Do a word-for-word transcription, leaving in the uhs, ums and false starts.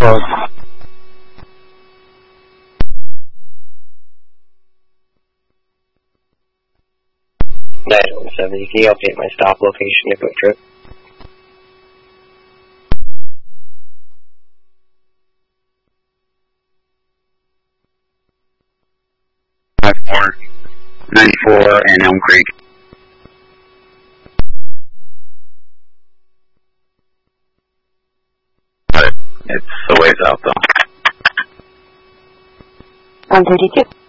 road. nine one seven, can you update my stop location to Quick Trip? five four ninety-four and Elm Creek. It's a ways out though. one thirty-two.